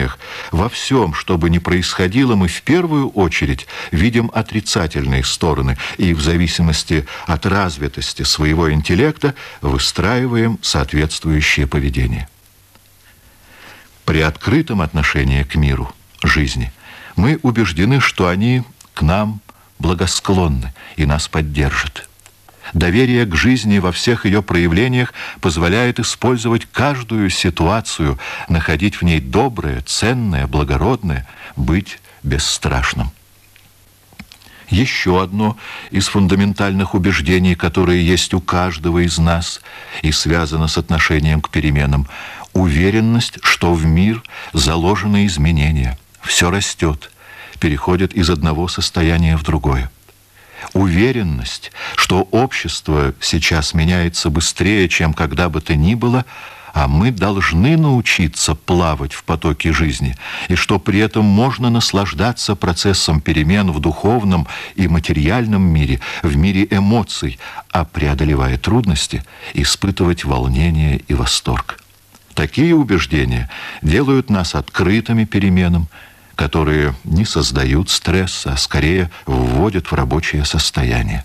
отношениях, во всем, что бы ни происходило, мы в первую очередь видим отрицательные стороны и в зависимости от развитости своего интеллекта выстраиваем соответствующее поведение. При открытом отношении к миру, жизни, мы убеждены, что они к нам благосклонны и нас поддержат. Доверие к жизни во всех ее проявлениях позволяет использовать каждую ситуацию, находить в ней доброе, ценное, благородное, быть бесстрашным. Еще одно из фундаментальных убеждений, которые есть у каждого из нас и связано с отношением к переменам – уверенность, что в мир заложены изменения, все растет, переходит из одного состояния в другое. Уверенность, что общество сейчас меняется быстрее, чем когда бы то ни было, а мы должны научиться плавать в потоке жизни, и что при этом можно наслаждаться процессом перемен в духовном и материальном мире, в мире эмоций, а преодолевая трудности, испытывать волнение и восторг. Такие убеждения делают нас открытыми переменам, которые не создают стресса, а скорее вводят в рабочее состояние.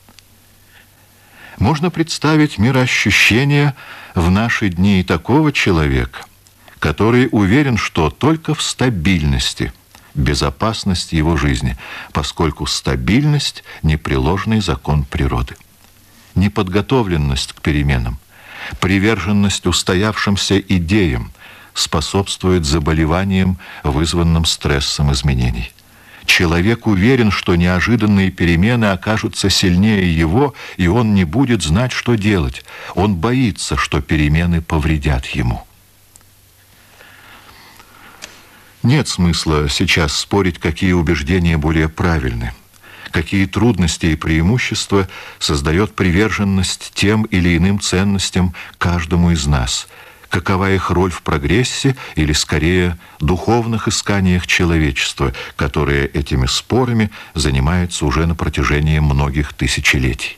Можно представить мироощущение в наши дни и такого человека, который уверен, что только в стабильности безопасность его жизни, поскольку стабильность – непреложный закон природы. Неподготовленность к переменам, приверженность устоявшимся идеям способствует заболеваниям, вызванным стрессом изменений. Человек уверен, что неожиданные перемены окажутся сильнее его, и он не будет знать, что делать. Он боится, что перемены повредят ему. Нет смысла сейчас спорить, какие убеждения более правильны, какие трудности и преимущества создает приверженность тем или иным ценностям каждому из нас, какова их роль в прогрессе или, скорее, духовных исканиях человечества, которые этими спорами занимаются уже на протяжении многих тысячелетий.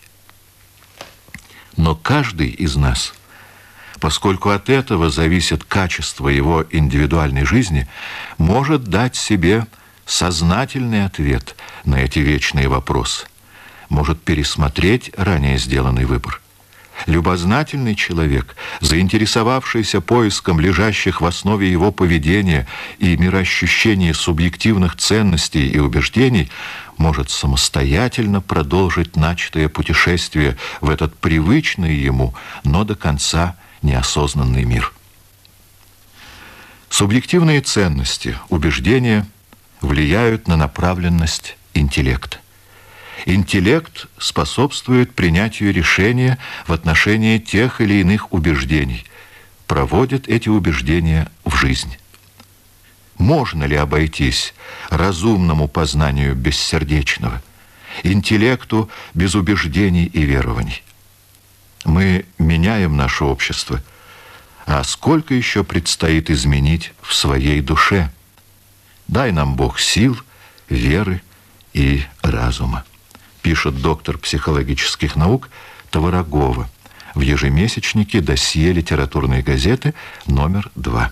Но каждый из нас, поскольку от этого зависит качество его индивидуальной жизни, может дать себе сознательный ответ на эти вечные вопросы, может пересмотреть ранее сделанный выбор. Любознательный человек, заинтересовавшийся поиском лежащих в основе его поведения и мироощущения субъективных ценностей и убеждений, может самостоятельно продолжить начатое путешествие в этот привычный ему, но до конца неосознанный мир. Субъективные ценности, убеждения влияют на направленность интеллекта. Интеллект способствует принятию решения в отношении тех или иных убеждений, проводит эти убеждения в жизнь. Можно ли обойтись разумному познанию бессердечного, интеллекту без убеждений и верований? Мы меняем наше общество, а сколько еще предстоит изменить в своей душе? Дай нам Бог сил, веры и разума, пишет доктор психологических наук Товарогова в ежемесячнике «Досье литературной газеты» номер 2.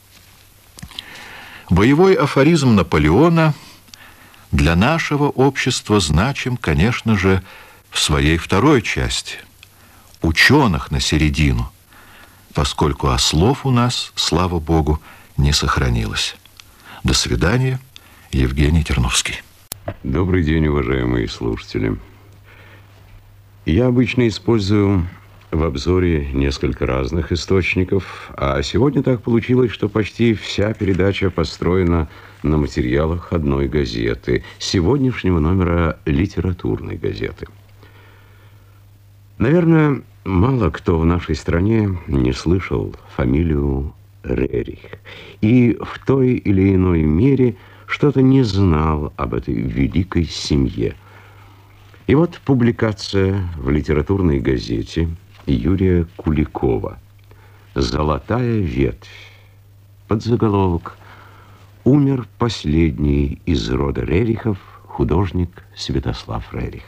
Боевой афоризм Наполеона для нашего общества значим, конечно же, в своей второй части «Ученых на середину», поскольку ослов у нас, слава Богу, не сохранилось. До свидания, Евгений Терновский. Добрый день, уважаемые слушатели. Я обычно использую в обзоре несколько разных источников, а сегодня так получилось, что почти вся передача построена на материалах одной газеты, сегодняшнего номера литературной газеты. Наверное, мало кто в нашей стране не слышал фамилию Рерих и в той или иной мере что-то не знал об этой великой семье. И вот публикация в литературной газете Юрия Куликова «Золотая ветвь». Подзаголовок: «Умер последний из рода Рерихов художник Святослав Рерих».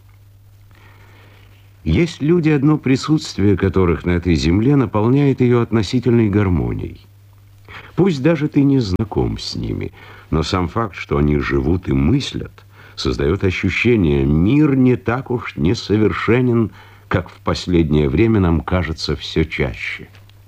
Есть люди, одно присутствие которых на этой земле наполняет ее относительной гармонией. Пусть даже ты не знаком с ними, но сам факт, что они живут и мыслят, создает ощущение, мир не так уж несовершенен, как в последнее время нам кажется все чаще.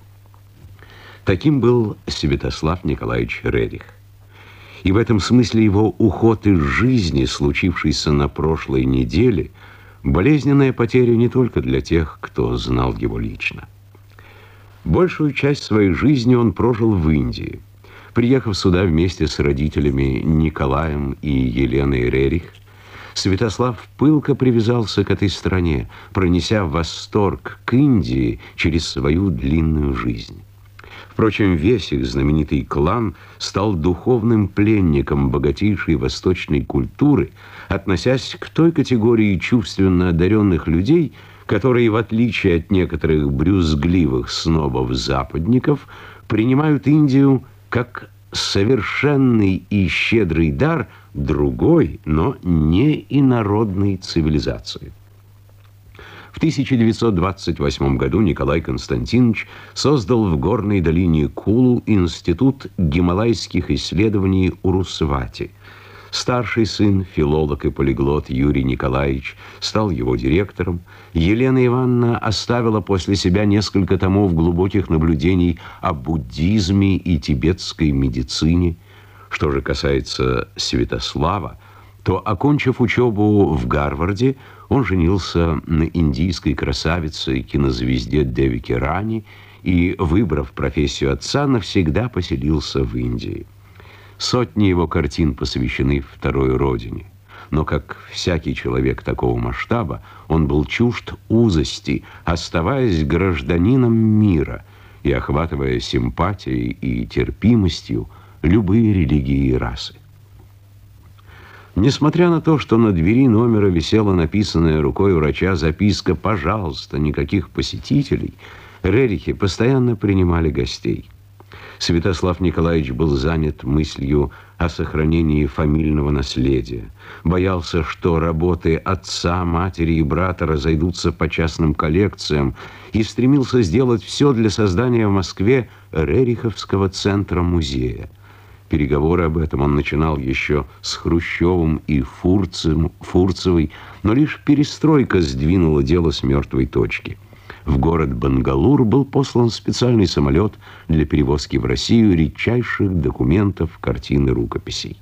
Таким был Святослав Николаевич Рерих. И в этом смысле его уход из жизни, случившийся на прошлой неделе, болезненная потеря не только для тех, кто знал его лично. Большую часть своей жизни он прожил в Индии. Приехав сюда вместе с родителями Николаем и Еленой Рерих, Святослав пылко привязался к этой стране, пронеся восторг к Индии через свою длинную жизнь. Впрочем, весь их знаменитый клан стал духовным пленником богатейшей восточной культуры, относясь к той категории чувственно одаренных людей, которые, в отличие от некоторых брюзгливых снобов-западников, принимают Индию как совершенный и щедрый дар другой, но не инородной цивилизации. В 1928 году Николай Константинович создал в горной долине Кулу институт гималайских исследований Урусвати. Старший сын, филолог и полиглот Юрий Николаевич, стал его директором. Елена Ивановна оставила после себя несколько томов глубоких наблюдений о буддизме и тибетской медицине. Что же касается Святослава, то, окончив учебу в Гарварде, он женился на индийской красавице и кинозвезде Девике Рани и, выбрав профессию отца, навсегда поселился в Индии. Сотни его картин посвящены второй родине. Но, как всякий человек такого масштаба, он был чужд узости, оставаясь гражданином мира и охватывая симпатией и терпимостью любые религии и расы. Несмотря на то, что на двери номера висела написанная рукой врача записка «Пожалуйста, никаких посетителей», Рерихи постоянно принимали гостей. Святослав Николаевич был занят мыслью о сохранении фамильного наследия, боялся, что работы отца, матери и брата разойдутся по частным коллекциям, и стремился сделать все для создания в Москве Рериховского центра-музея. Переговоры об этом он начинал еще с Хрущевым и Фурцевой, но лишь перестройка сдвинула дело с мертвой точки. В город Бангалур был послан специальный самолет для перевозки в Россию редчайших документов, картин и рукописей.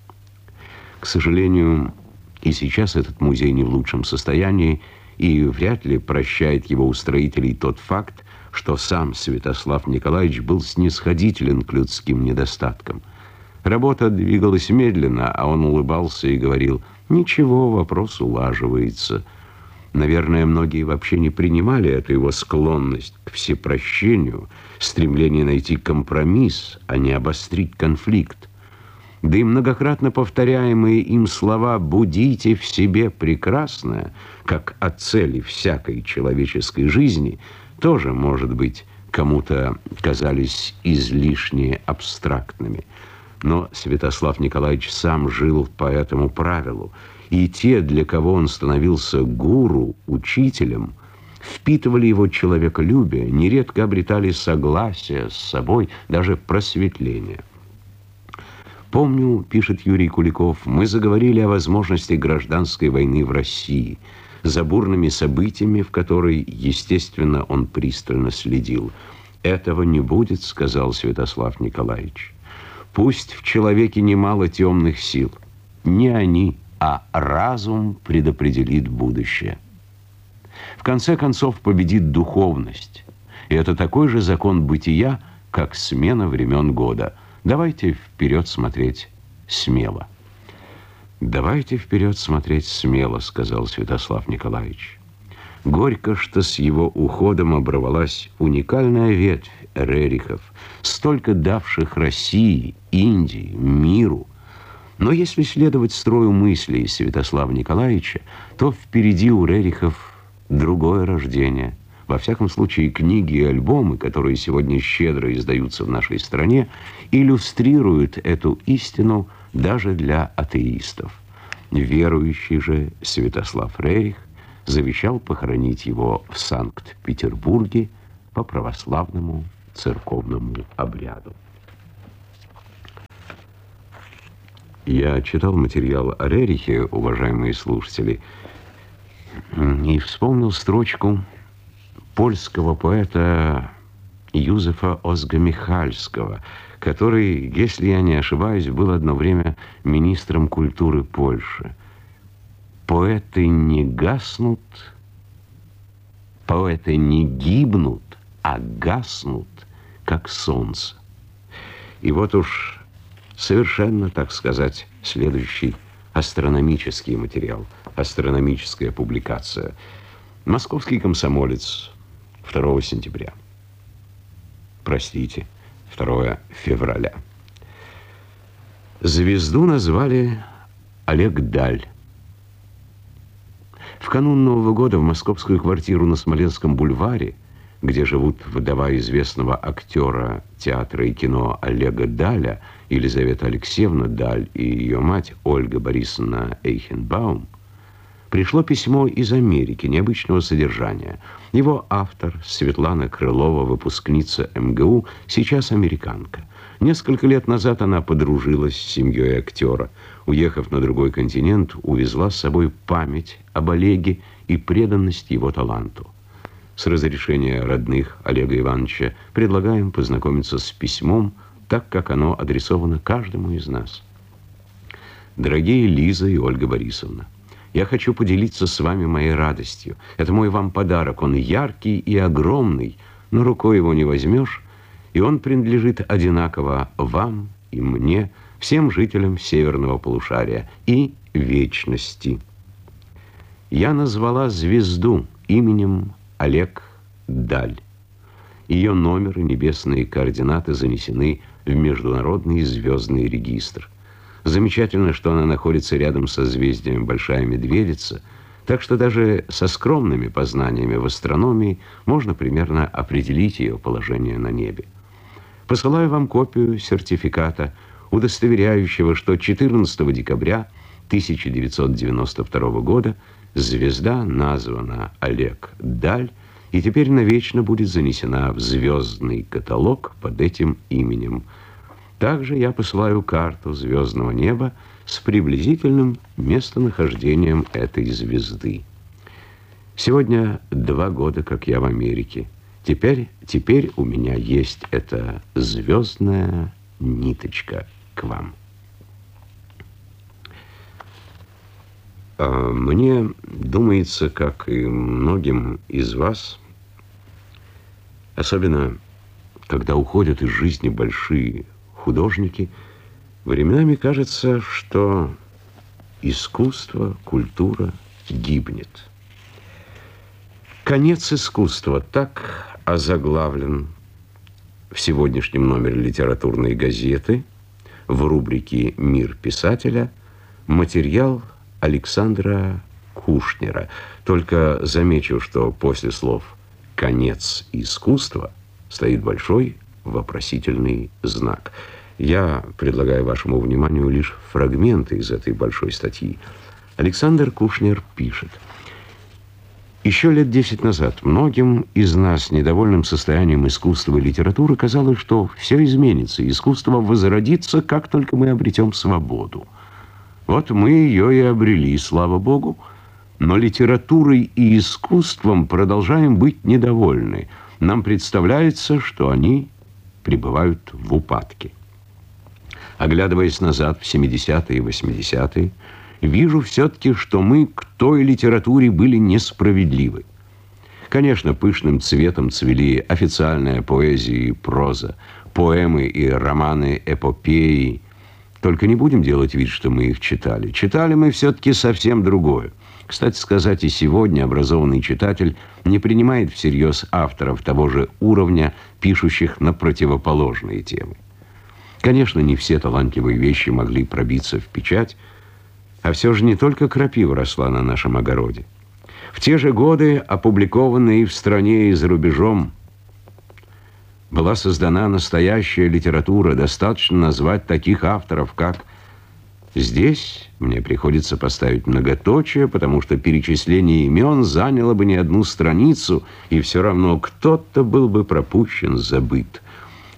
К сожалению, и сейчас этот музей не в лучшем состоянии, и вряд ли прощает его устроителей тот факт, что сам Святослав Николаевич был снисходителен к людским недостаткам. Работа двигалась медленно, а он улыбался и говорил: «Ничего, вопрос улаживается». Наверное, многие вообще не принимали эту его склонность к всепрощению, стремление найти компромисс, а не обострить конфликт. Да и многократно повторяемые им слова «будите в себе прекрасное», как о цели всякой человеческой жизни, тоже, может быть, кому-то казались излишне абстрактными. Но Святослав Николаевич сам жил по этому правилу, и те, для кого он становился гуру, учителем, впитывали его человеколюбие, нередко обретали согласие с собой, даже просветление. «Помню, — пишет Юрий Куликов, — мы заговорили о возможности гражданской войны в России, за бурными событиями, в которой, естественно, он пристально следил. Этого не будет, — сказал Святослав Николаевич. Пусть в человеке немало темных сил. Не они, а разум предопределит будущее. В конце концов победит духовность. И это такой же закон бытия, как смена времен года. Давайте вперед смотреть смело». «Давайте вперед смотреть смело», — сказал Святослав Николаевич. Горько, что с его уходом оборвалась уникальная ветвь Рерихов, столько давших России, Индии, миру. Но если следовать строю мыслей Святослава Николаевича, то впереди у Рерихов другое рождение. Во всяком случае, книги и альбомы, которые сегодня щедро издаются в нашей стране, иллюстрируют эту истину даже для атеистов. Верующий же Святослав Рерих завещал похоронить его в Санкт-Петербурге по православному церковному обряду. Я читал материал о Рерихе, уважаемые слушатели, и вспомнил строчку польского поэта Юзефа Озга-Михальского, который, если я не ошибаюсь, был одно время министром культуры Польши. Поэты не гаснут, поэты не гибнут, а гаснут, как солнце. И вот уж совершенно, так сказать, следующий астрономический материал, астрономическая публикация. «Московский комсомолец», 2 сентября. Простите, 2 февраля. Звезду назвали Олег Даль. В канун Нового года в московскую квартиру на Смоленском бульваре, где живут вдова известного актера театра и кино Олега Даля, Елизавета Алексеевна Даль и ее мать Ольга Борисовна Эйхенбаум, пришло письмо из Америки необычного содержания. Его автор, Светлана Крылова, выпускница МГУ, сейчас американка. Несколько лет назад она подружилась с семьей актера. Уехав на другой континент, увезла с собой память об Олеге и преданность его таланту. С разрешения родных Олега Ивановича предлагаем познакомиться с письмом, так как оно адресовано каждому из нас. Дорогие Лиза и Ольга Борисовна, я хочу поделиться с вами моей радостью. Это мой вам подарок. Он яркий и огромный, но рукой его не возьмешь, и он принадлежит одинаково вам и мне, всем жителям северного полушария и вечности. Я назвала звезду именем Олег Даль. Ее номер и небесные координаты занесены в Международный звездный регистр. Замечательно, что она находится рядом со созвездием Большая Медведица, так что даже со скромными познаниями в астрономии можно примерно определить ее положение на небе. Посылаю вам копию сертификата, удостоверяющего, что 14 декабря 1992 года звезда названа Олег Даль и теперь навечно будет занесена в звездный каталог под этим именем. Также я посылаю карту звездного неба с приблизительным местонахождением этой звезды. Сегодня 2 года, как я в Америке. Теперь у меня есть эта звездная ниточка к вам. Мне думается, как и многим из вас, особенно когда уходят из жизни большие художники, временами кажется, что искусство, культура гибнет. Конец искусства — так озаглавлен в сегодняшнем номере литературной газеты в рубрике «Мир писателя» материал Александра Кушнера. Только замечу, что после слов «конец искусства» стоит большой вопросительный знак. Я предлагаю вашему вниманию лишь фрагменты из этой большой статьи. Александр Кушнер пишет: «Еще лет 10 назад многим из нас, недовольным состоянием искусства и литературы, казалось, что все изменится, искусство возродится, как только мы обретем свободу. Вот мы ее и обрели, слава Богу, но литературой и искусством продолжаем быть недовольны. Нам представляется, что они пребывают в упадке. Оглядываясь назад в 70-е и 80-е, вижу все-таки, что мы к той литературе были несправедливы. Конечно, пышным цветом цвели официальная поэзия и проза, поэмы и романы-эпопеи. Только не будем делать вид, что мы их читали. Читали мы все-таки совсем другое. Кстати сказать, и сегодня образованный читатель не принимает всерьез авторов того же уровня, пишущих на противоположные темы. Конечно, не все талантливые вещи могли пробиться в печать, а все же не только крапива росла на нашем огороде. В те же годы, опубликованные и в стране, и за рубежом, была создана настоящая литература. Достаточно назвать таких авторов, как... Здесь мне приходится поставить многоточие, потому что перечисление имен заняло бы не одну страницу, и все равно кто-то был бы пропущен, забыт.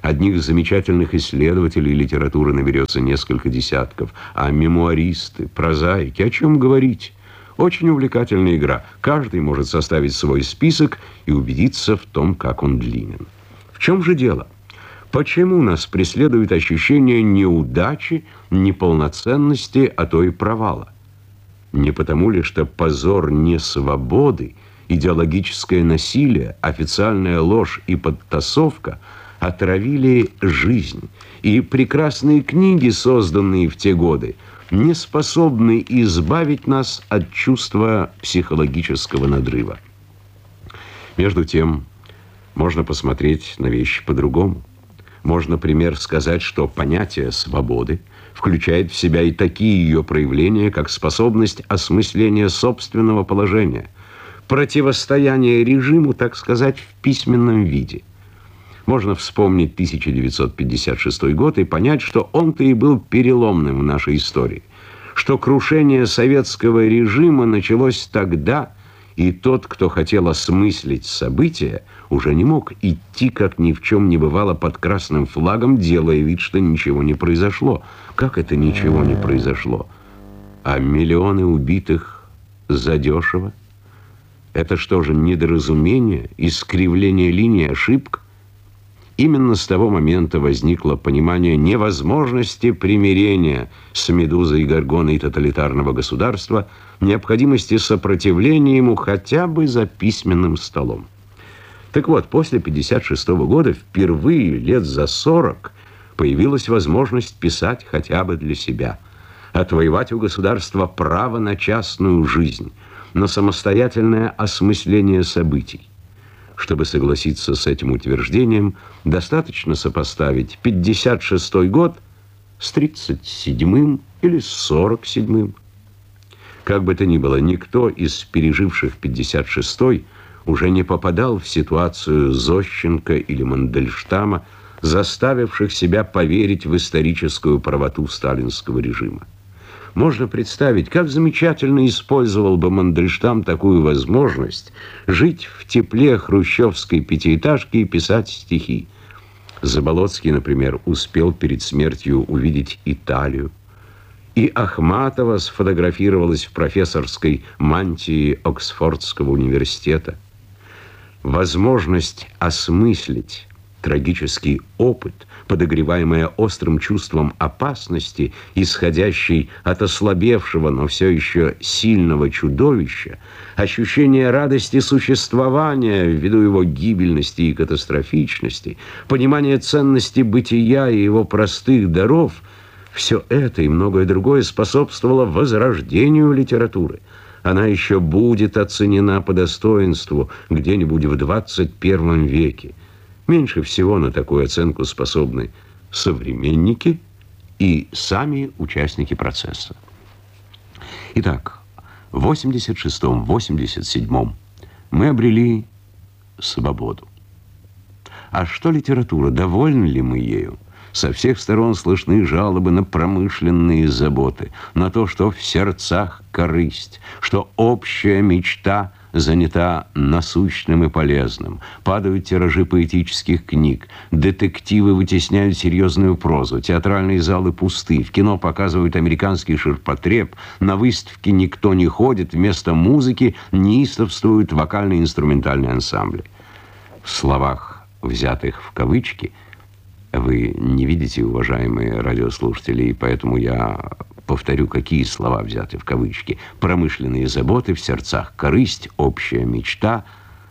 Одних замечательных исследователей литературы наберется несколько десятков, а мемуаристы, прозаики, о чем говорить? Очень увлекательная игра. Каждый может составить свой список и убедиться в том, как он длинен. В чем же дело? Почему нас преследует ощущение неудачи, неполноценности, а то и провала? Не потому ли, что позор несвободы, идеологическое насилие, официальная ложь и подтасовка отравили жизнь, и прекрасные книги, созданные в те годы, не способны избавить нас от чувства психологического надрыва. Между тем, можно посмотреть на вещи по-другому. Можно, например, сказать, что понятие свободы включает в себя и такие ее проявления, как способность осмысления собственного положения, противостояние режиму, так сказать, в письменном виде. Можно вспомнить 1956 год и понять, что он-то и был переломным в нашей истории, что крушение советского режима началось тогда, и тот, кто хотел осмыслить события, уже не мог идти, как ни в чем не бывало, под красным флагом, делая вид, что ничего не произошло. Как это ничего не произошло? А миллионы убитых задешево? Это что же, недоразумение, искривление линии, ошибка? Именно с того момента возникло понимание невозможности примирения с Медузой и Горгоной тоталитарного государства, необходимости сопротивления ему хотя бы за письменным столом. Так вот, после 1956 года впервые лет за 40 появилась возможность писать хотя бы для себя, отвоевать у государства право на частную жизнь, на самостоятельное осмысление событий. Чтобы согласиться с этим утверждением, достаточно сопоставить 1956 год с 1937 или с 1947. Как бы то ни было, никто из переживших 1956 уже не попадал в ситуацию Зощенко или Мандельштама, заставивших себя поверить в историческую правоту сталинского режима. Можно представить, как замечательно использовал бы Мандельштам такую возможность жить в тепле хрущевской пятиэтажки и писать стихи. Заболоцкий, например, успел перед смертью увидеть Италию, и Ахматова сфотографировалась в профессорской мантии Оксфордского университета. Возможность осмыслить трагический опыт, подогреваемая острым чувством опасности, исходящей от ослабевшего, но все еще сильного чудовища, ощущение радости существования ввиду его гибельности и катастрофичности, понимание ценности бытия и его простых даров, все это и многое другое способствовало возрождению литературы. Она еще будет оценена по достоинству где-нибудь в 21 веке. Меньше всего на такую оценку способны современники и сами участники процесса. Итак, в 86-м, 87-м мы обрели свободу. А что литература? Довольны ли мы ею? Со всех сторон слышны жалобы на промышленные заботы, на то, что в сердцах корысть, что общая мечта занята насущным и полезным. Падают тиражи поэтических книг, детективы вытесняют серьезную прозу, театральные залы пусты, в кино показывают американский ширпотреб, на выставки никто не ходит, вместо музыки неистовствуют вокально-инструментальные ансамбли. В словах, взятых в кавычки, вы не видите, уважаемые радиослушатели, и поэтому я повторю, какие слова взяты в кавычки. Промышленные заботы, в сердцах корысть, общая мечта.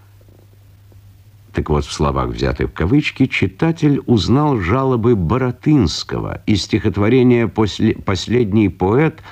Так вот, в словах, взятых в кавычки, читатель узнал жалобы Баратынского из стихотворения «Последний поэт»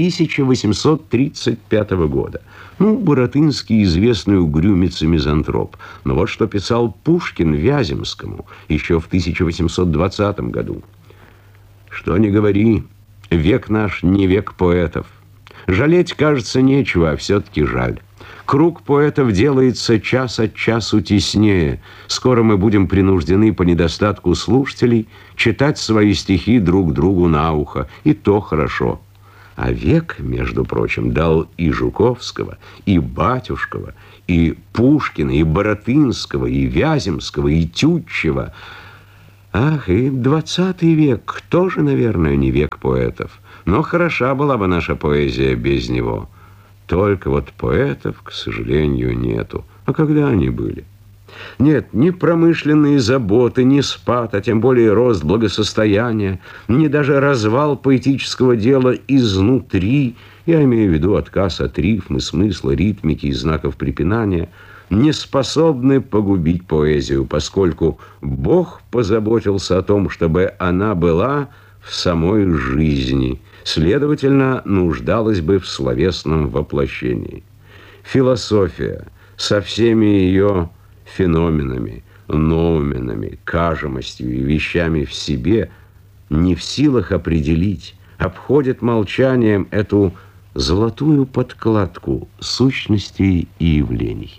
1835 года. Баратынский известный угрюмец и мизантроп. Но вот что писал Пушкин Вяземскому еще в 1820 году. «Что ни говори, век наш не век поэтов. Жалеть, кажется, нечего, а все-таки жаль. Круг поэтов делается час от часу теснее. Скоро мы будем принуждены по недостатку слушателей читать свои стихи друг другу на ухо. И то хорошо. А век, между прочим, дал и Жуковского, и Батюшкова, и Пушкина, и Баратынского, и Вяземского, и Тютчева. Ах, и 20 век тоже, наверное, не век поэтов. Но хороша была бы наша поэзия без него. Только вот поэтов, к сожалению, нету. А когда они были? Нет, ни промышленные заботы, ни спад, а тем более рост благосостояния, ни даже развал поэтического дела изнутри, я имею в виду отказ от рифмы, смысла, ритмики и знаков препинания, не способны погубить поэзию, поскольку Бог позаботился о том, чтобы она была в самой жизни, следовательно, нуждалась бы в словесном воплощении. Философия со всеми ее феноменами, ноуменами, кажемостью и вещами в себе не в силах определить, обходит молчанием эту золотую подкладку сущностей и явлений.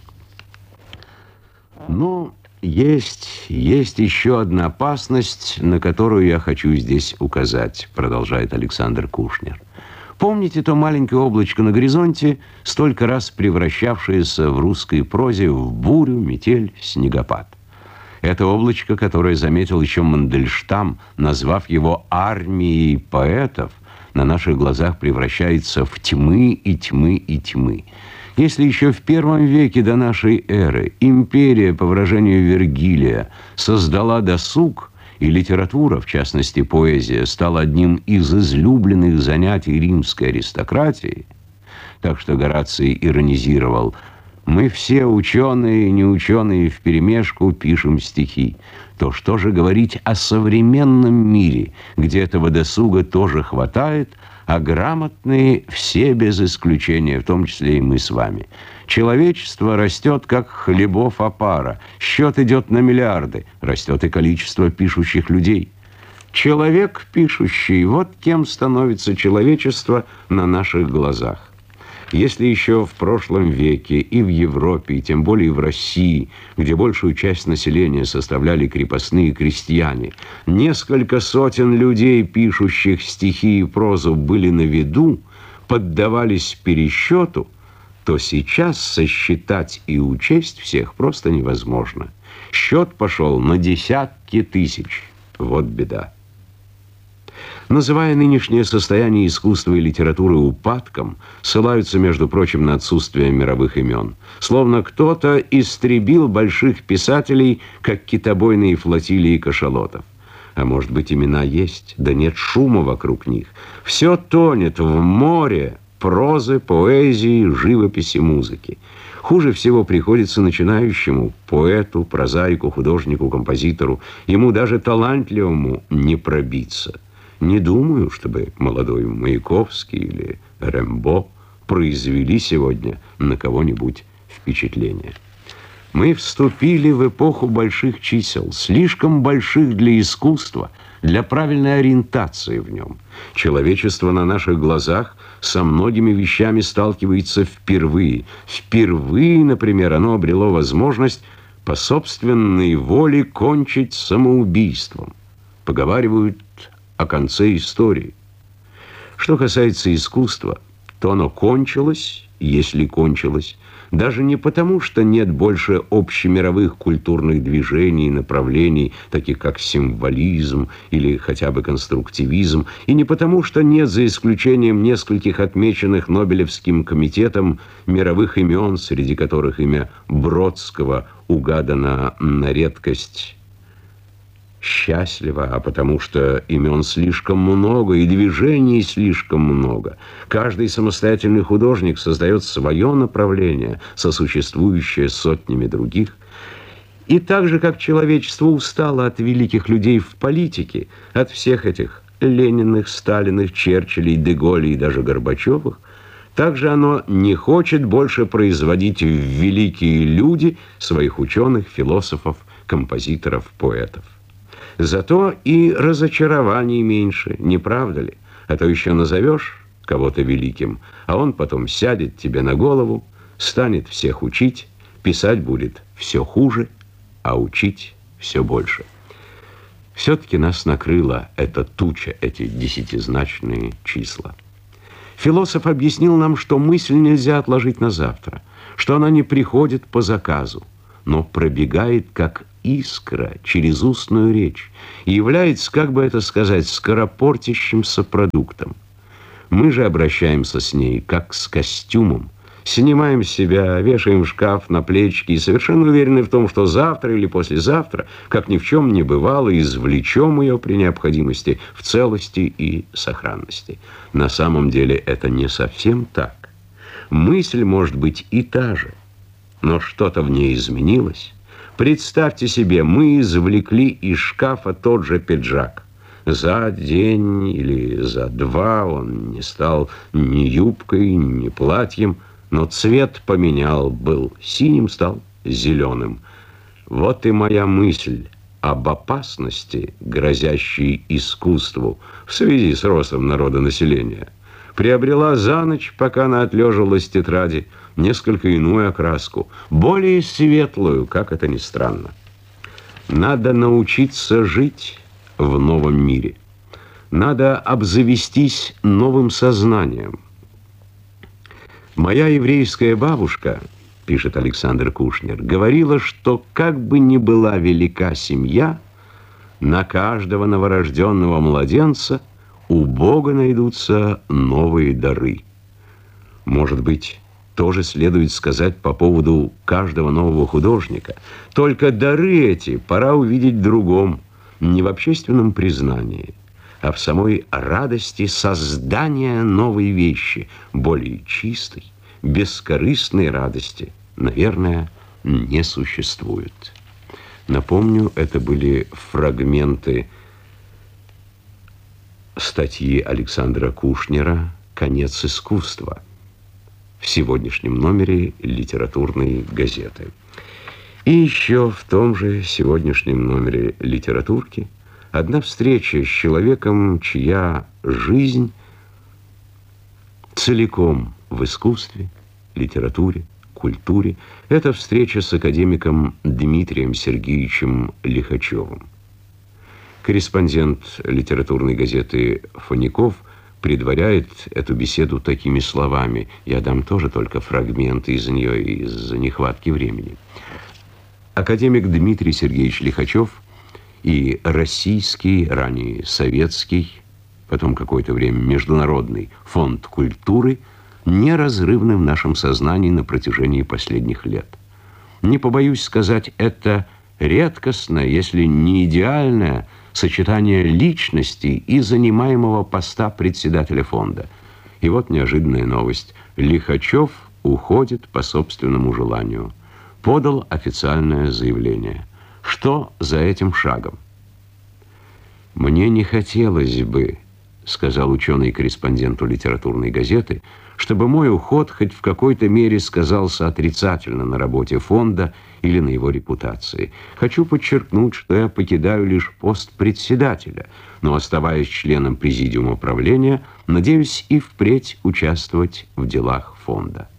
Но есть еще одна опасность, на которую я хочу здесь указать, продолжает Александр Кушнер. Помните то маленькое облачко на горизонте, столько раз превращавшееся в русской прозе в бурю, метель, снегопад? Это облачко, которое заметил еще Мандельштам, назвав его армией поэтов, на наших глазах превращается в тьмы и тьмы и тьмы. Если еще в первом веке до нашей эры империя, по выражению Вергилия, создала досуг, и литература, в частности поэзия, стала одним из излюбленных занятий римской аристократии, так что Гораций иронизировал: «Мы все, ученые и неученые, вперемешку пишем стихи», то что же говорить о современном мире, где этого досуга тоже хватает, а грамотные все без исключения, в том числе и мы с вами. Человечество растет, как хлебов опара. Счет идет на миллиарды. Растет и количество пишущих людей. Человек пишущий, вот кем становится человечество на наших глазах. Если еще в прошлом веке и в Европе, и тем более в России, где большую часть населения составляли крепостные крестьяне, несколько сотен людей, пишущих стихи и прозу, были на виду, поддавались пересчету, то сейчас сосчитать и учесть всех просто невозможно. Счет пошел на десятки тысяч. Вот беда. Называя нынешнее состояние искусства и литературы упадком, ссылаются, между прочим, на отсутствие мировых имен. Словно кто-то истребил больших писателей, как китобойные флотилии кашалотов. А может быть, имена есть, да нет шума вокруг них. Все тонет в море прозы, поэзии, живописи, музыки. Хуже всего приходится начинающему поэту, прозаику, художнику, композитору. Ему даже талантливому не пробиться. Не думаю, чтобы молодой Маяковский или Рембо произвели сегодня на кого-нибудь впечатление. Мы вступили в эпоху больших чисел, слишком больших для искусства, для правильной ориентации в нем. Человечество на наших глазах со многими вещами сталкивается впервые. Впервые, например, оно обрело возможность по собственной воле кончить самоубийством. Поговаривают о конце истории. Что касается искусства, то оно кончилось, если кончилось, даже не потому, что нет больше общемировых культурных движений и направлений, таких как символизм или хотя бы конструктивизм, и не потому, что нет, за исключением нескольких отмеченных Нобелевским комитетом, мировых имен, среди которых имя Бродского угадано на редкость счастливо, а потому что имен слишком много и движений слишком много. Каждый самостоятельный художник создает свое направление, сосуществующее с сотнями других. И так же, как человечество устало от великих людей в политике, от всех этих Лениных, Сталиных, Черчиллей, Де-Голлей и даже Горбачевых, также оно не хочет больше производить в великие люди своих ученых, философов, композиторов, поэтов. Зато и разочарований меньше, не правда ли? А то еще назовешь кого-то великим, а он потом сядет тебе на голову, станет всех учить, писать будет все хуже, а учить все больше. Все-таки нас накрыла эта туча, эти десятизначные числа. Философ объяснил нам, что мысль нельзя отложить на завтра, что она не приходит по заказу. но пробегает как искра через устную речь и является, как бы это сказать, скоропортящимся продуктом. Мы же обращаемся с ней как с костюмом, снимаем с себя, вешаем в шкаф на плечики и совершенно уверены в том, что завтра или послезавтра, как ни в чем не бывало, извлечем ее при необходимости в целости и сохранности. На самом деле это не совсем так. Мысль может быть и та же, но что-то в ней изменилось. Представьте себе, мы извлекли из шкафа тот же пиджак. За день или за два он не стал ни юбкой, ни платьем, но цвет поменял, был синим, стал зеленым. Вот и моя мысль об опасности, грозящей искусству в связи с ростом народонаселения, приобрела за ночь, пока она отлеживалась в тетради, несколько иную окраску, более светлую, как это ни странно. Надо научиться жить в новом мире. Надо обзавестись новым сознанием. Моя еврейская бабушка, пишет Александр Кушнер, говорила, что как бы ни была велика семья, на каждого новорожденного младенца у Бога найдутся новые дары. Может быть, тоже следует сказать по поводу каждого нового художника. Только дары эти пора увидеть в другом, не в общественном признании, а в самой радости создания новой вещи, более чистой, бескорыстной радости, наверное, не существует. Напомню, это были фрагменты статьи Александра Кушнера «Конец искусства» в сегодняшнем номере литературной газеты. И еще в том же сегодняшнем номере литературки одна встреча с человеком, чья жизнь целиком в искусстве, литературе, культуре. Это встреча с академиком Дмитрием Сергеевичем Лихачевым. Корреспондент литературной газеты «Фоников» предваряет эту беседу такими словами. Я дам тоже только фрагменты из нее из-за нехватки времени. Академик Дмитрий Сергеевич Лихачев и российский, ранее советский, потом какое-то время международный фонд культуры неразрывны в нашем сознании на протяжении последних лет. Не побоюсь сказать, это редкостное, если не идеальное сочетание личности и занимаемого поста председателя фонда. И вот неожиданная новость. Лихачев уходит по собственному желанию. Подал официальное заявление. Что за этим шагом? «Мне не хотелось бы, — сказал ученый корреспонденту литературной газеты, — чтобы мой уход хоть в какой-то мере сказался отрицательно на работе фонда или на его репутации. Хочу подчеркнуть, что я покидаю лишь пост председателя, но, оставаясь членом президиума правления, надеюсь и впредь участвовать в делах фонда».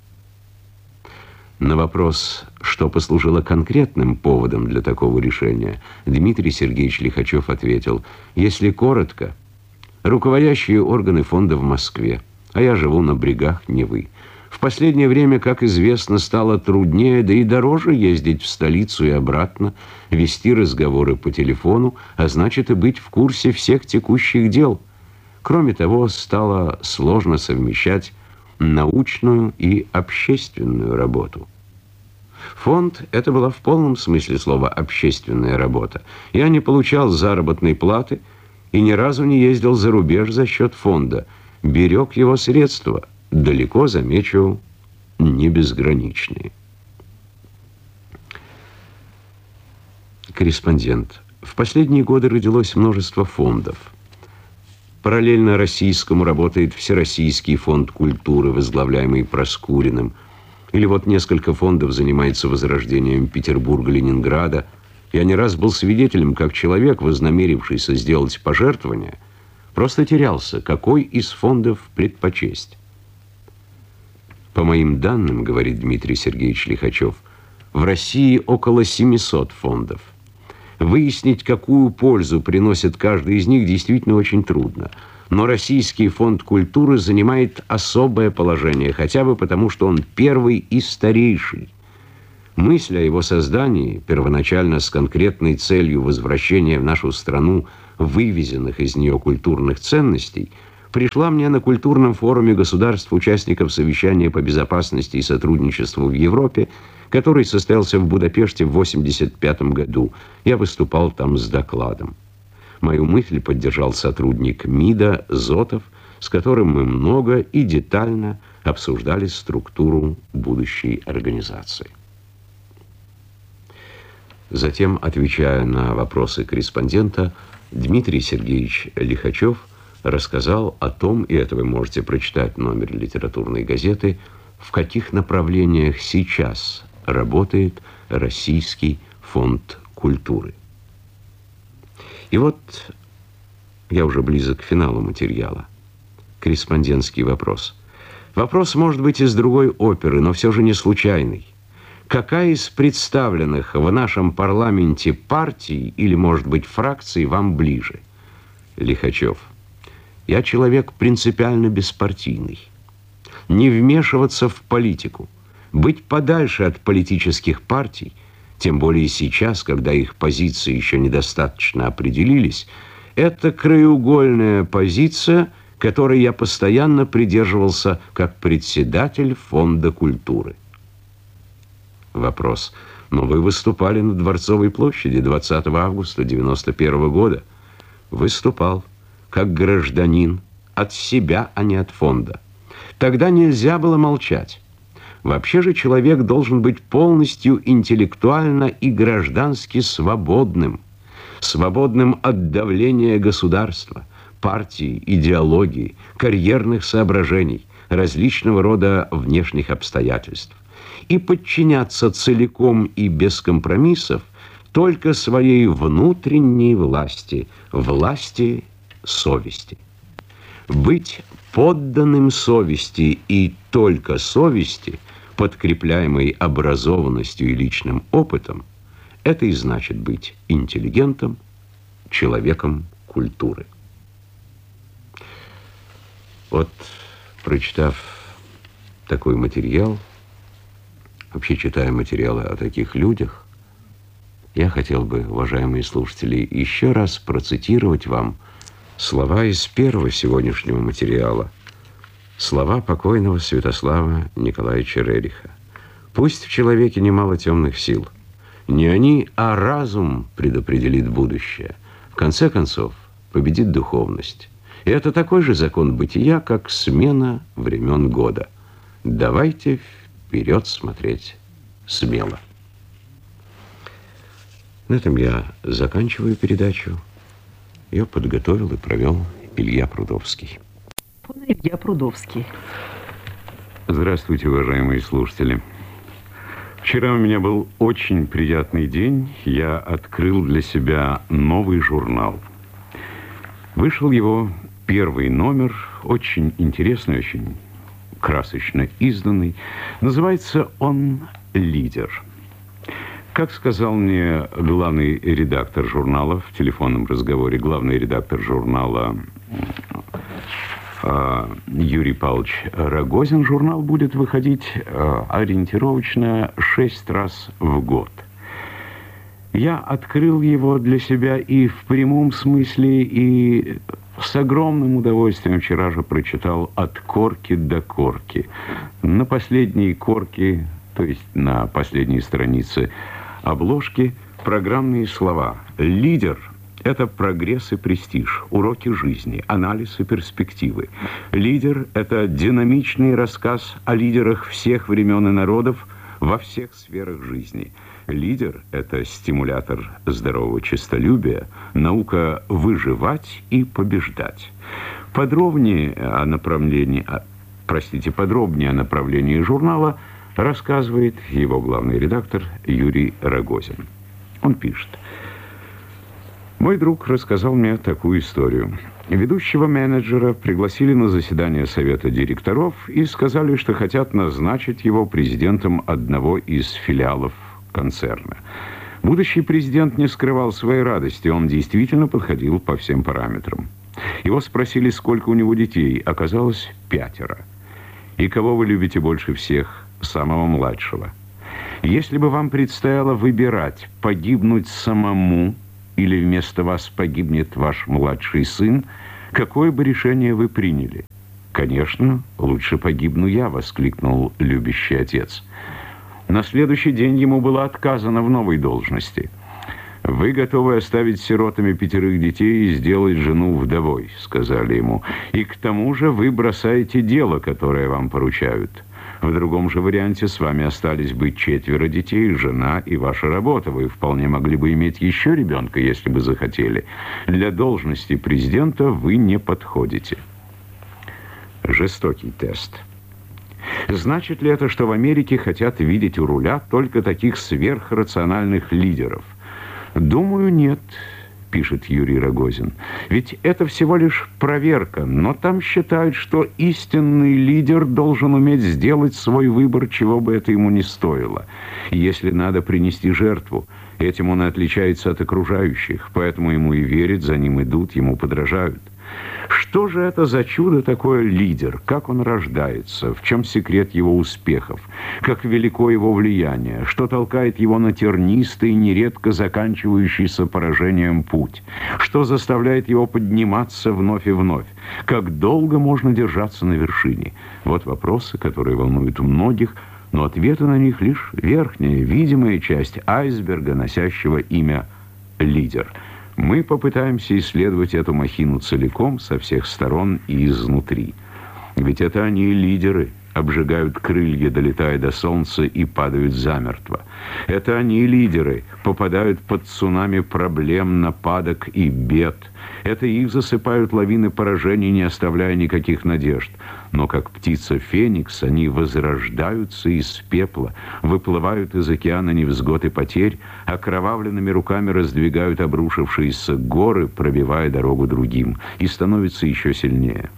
На вопрос, что послужило конкретным поводом для такого решения, Дмитрий Сергеевич Лихачев ответил: «Если коротко, руководящие органы фонда в Москве, а я живу на брегах Невы. В последнее время, как известно, стало труднее, да и дороже ездить в столицу и обратно, вести разговоры по телефону, а значит и быть в курсе всех текущих дел. Кроме того, стало сложно совмещать научную и общественную работу». Фонд – это была в полном смысле слова общественная работа. Я не получал заработной платы и ни разу не ездил за рубеж за счет фонда. Берег его средства, далеко, замечу, не безграничные. Корреспондент. В последние годы родилось множество фондов. Параллельно российскому работает Всероссийский фонд культуры, возглавляемый Проскуриным. Или вот несколько фондов занимается возрождением Петербурга, Ленинграда. Я не раз был свидетелем, как человек, вознамерившийся сделать пожертвование, просто терялся, какой из фондов предпочесть. По моим данным, говорит Дмитрий Сергеевич Лихачев, в России около 700 фондов. Выяснить, какую пользу приносит каждый из них, действительно очень трудно. Но Российский фонд культуры занимает особое положение, хотя бы потому, что он первый и старейший. Мысль о его создании, первоначально с конкретной целью возвращения в нашу страну вывезенных из нее культурных ценностей, пришла мне на культурном форуме государств-участников совещания по безопасности и сотрудничеству в Европе, который состоялся в Будапеште в 1985 году. Я выступал там с докладом. Мою мысль поддержал сотрудник МИДа Зотов, с которым мы много и детально обсуждали структуру будущей организации. Затем, отвечая на вопросы корреспондента, Дмитрий Сергеевич Лихачев рассказал о том, и это вы можете прочитать в номере литературной газеты, в каких направлениях сейчас работает Российский фонд культуры. И вот я уже близок к финалу материала. Корреспондентский вопрос. Вопрос может быть из другой оперы, но все же не случайный. Какая из представленных в нашем парламенте партий или, может быть, фракций вам ближе? Лихачев. Я человек принципиально беспартийный. Не вмешиваться в политику, быть подальше от политических партий, тем более сейчас, когда их позиции еще недостаточно определились, это краеугольная позиция, которой я постоянно придерживался как председатель Фонда культуры. Вопрос. Но вы выступали на Дворцовой площади 20 августа 1991 года. Выступал как гражданин от себя, а не от фонда. Тогда нельзя было молчать. Вообще же человек должен быть полностью интеллектуально и граждански свободным. Свободным от давления государства, партии, идеологии, карьерных соображений, различного рода внешних обстоятельств. И подчиняться целиком и без компромиссов только своей внутренней власти, власти совести. Быть подданным совести и только совести, подкрепляемой образованностью и личным опытом, это и значит быть интеллигентом, человеком культуры. Вот, прочитав такой материал, вообще читая материалы о таких людях, я хотел бы, уважаемые слушатели, еще раз процитировать вам слова из первого сегодняшнего материала, слова покойного Святослава Николаевича Рериха. «Пусть в человеке немало темных сил. Не они, а разум предопределит будущее. В конце концов, победит духовность. И это такой же закон бытия, как смена времен года. Давайте вперед смотреть смело». На этом я заканчиваю передачу. Ее подготовил и провел Илья Прудовский. Илья Прудовский. Здравствуйте, уважаемые слушатели. Вчера у меня был очень приятный день. Я открыл для себя новый журнал. Вышел его первый номер, очень интересный, очень красочно изданный. Называется он «Лидер». Как сказал мне главный редактор журнала в телефонном разговоре, главный редактор журнала Юрий Павлович Рогозин, журнал будет выходить ориентировочно 6 раз в год. Я открыл его для себя и в прямом смысле, и с огромным удовольствием вчера же прочитал от корки до корки. На последней корке, то есть на последней странице обложки, программные слова. «Лидер» — это прогресс и престиж, уроки жизни, анализ и перспективы. «Лидер» — это динамичный рассказ о лидерах всех времен и народов во всех сферах жизни. «Лидер» — это стимулятор здорового честолюбия, наука выживать и побеждать. Подробнее о направлении журнала рассказывает его главный редактор Юрий Рогозин. Он пишет. Мой друг рассказал мне такую историю. Ведущего менеджера пригласили на заседание совета директоров и сказали, что хотят назначить его президентом одного из филиалов концерна. Будущий президент не скрывал своей радости, он действительно подходил по всем параметрам. Его спросили, сколько у него детей. Оказалось 5. «И кого вы любите больше всех?» «Самого младшего». Если бы вам предстояло выбирать, погибнуть самому или вместо вас погибнет ваш младший сын, какое бы решение вы приняли? «Конечно, лучше погибну я», — воскликнул любящий отец. На следующий день ему было отказано в новой должности. «Вы готовы оставить сиротами 5 детей и сделать жену вдовой», — сказали ему. «И к тому же вы бросаете дело, которое вам поручают. В другом же варианте с вами остались бы 4 детей, жена и ваша работа. Вы вполне могли бы иметь еще ребенка, если бы захотели. Для должности президента вы не подходите». Жестокий тест. Значит ли это, что в Америке хотят видеть у руля только таких сверхрациональных лидеров? Думаю, нет, пишет Юрий Рогозин. Ведь это всего лишь проверка, но там считают, что истинный лидер должен уметь сделать свой выбор, чего бы это ему ни стоило. И если надо принести жертву, этим он и отличается от окружающих, поэтому ему и верят, за ним идут, ему подражают. Что же это за чудо такое лидер? Как он рождается? В чем секрет его успехов? Как велико его влияние? Что толкает его на тернистый, нередко заканчивающийся поражением путь? Что заставляет его подниматься вновь и вновь? Как долго можно держаться на вершине? Вот вопросы, которые волнуют многих, но ответы на них лишь верхняя, видимая часть айсберга, носящего имя «лидер». Мы попытаемся исследовать эту махину целиком, со всех сторон и изнутри. Ведь это они лидеры, обжигают крылья, долетая до солнца, и падают замертво. Это они лидеры, попадают под цунами проблем, нападок и бед. Это их засыпают лавины поражений, не оставляя никаких надежд. Но как птица Феникс, они возрождаются из пепла, выплывают из океана невзгод и потерь, окровавленными руками раздвигают обрушившиеся горы, пробивая дорогу другим, и становятся еще сильнее.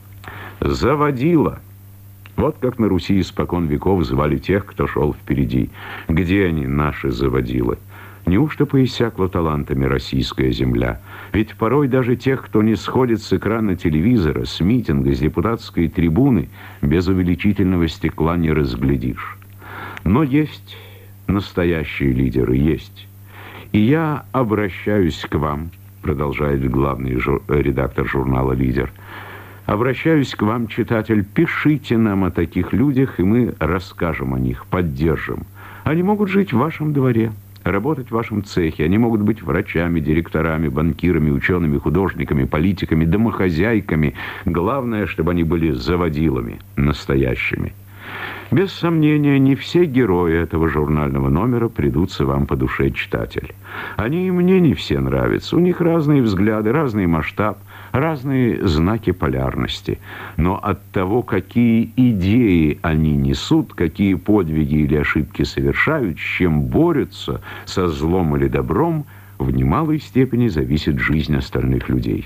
Заводила. Вот как на Руси испокон веков звали тех, кто шел впереди. Где они, наши заводилы? Неужто поиссякла талантами российская земля? Ведь порой даже тех, кто не сходит с экрана телевизора, с митинга, с депутатской трибуны, без увеличительного стекла не разглядишь. Но есть настоящие лидеры, есть. И я обращаюсь к вам, продолжает главный редактор журнала «Лидер», обращаюсь к вам, читатель, пишите нам о таких людях, и мы расскажем о них, поддержим. Они могут жить в вашем дворе, работать в вашем цехе, они могут быть врачами, директорами, банкирами, учеными, художниками, политиками, домохозяйками. Главное, чтобы они были заводилами, настоящими. Без сомнения, не все герои этого журнального номера придутся вам по душе, читатель. Они и мне не все нравятся. У них разные взгляды, разный масштаб, разные знаки полярности. Но от того, какие идеи они несут, какие подвиги или ошибки совершают, с чем борются, со злом или добром, в немалой степени зависит жизнь остальных людей.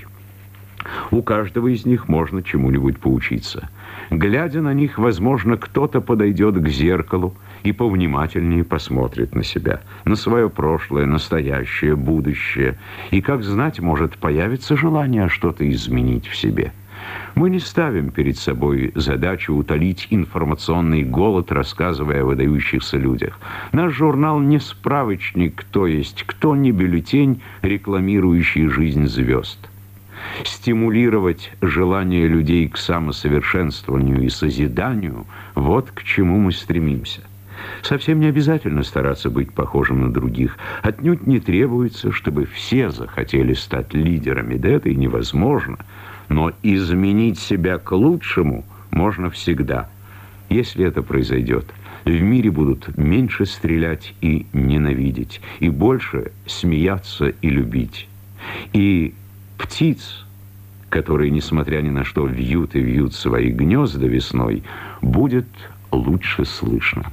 У каждого из них можно чему-нибудь поучиться. Глядя на них, возможно, кто-то подойдет к зеркалу и повнимательнее посмотрит на себя, на свое прошлое, настоящее, будущее. И, как знать, может появиться желание что-то изменить в себе. Мы не ставим перед собой задачу утолить информационный голод, рассказывая о выдающихся людях. Наш журнал не справочник, то есть кто не бюллетень, рекламирующий жизнь звезд. Стимулировать желание людей к самосовершенствованию и созиданию – вот к чему мы стремимся. Совсем не обязательно стараться быть похожим на других. Отнюдь не требуется, чтобы все захотели стать лидерами. Да это и невозможно. Но изменить себя к лучшему можно всегда. Если это произойдет, в мире будут меньше стрелять и ненавидеть, и больше смеяться и любить. И птиц, которые, несмотря ни на что, вьют и вьют свои гнезда весной, будет лучше слышно.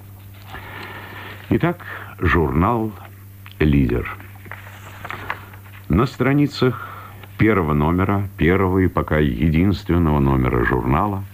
Итак, журнал «Лидер». На страницах первого номера, первого и пока единственного номера журнала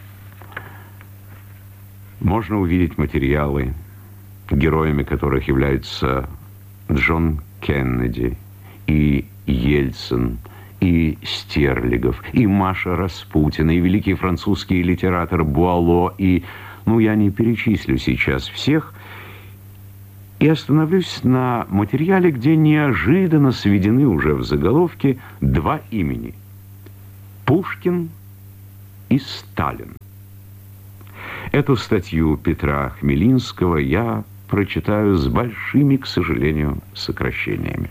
можно увидеть материалы, героями которых являются Джон Кеннеди и Ельцин, и Стерлигов, и Маша Распутина, и великий французский литератор Буало, и, я не перечислю сейчас всех. И остановлюсь на материале, где неожиданно сведены уже в заголовке два имени – Пушкин и Сталин. Эту статью Петра Хмелинского я прочитаю с большими, к сожалению, сокращениями.